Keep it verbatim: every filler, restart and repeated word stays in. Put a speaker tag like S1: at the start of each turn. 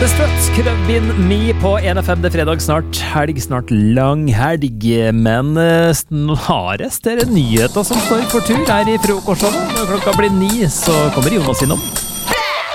S1: The Struts could have been me på en F M. Det fredag, snart helg, snart lang helg. Men snarest er det nyheter som står for tur her i frokostshowet. Når klokka blir ni, så kommer Jonas innom.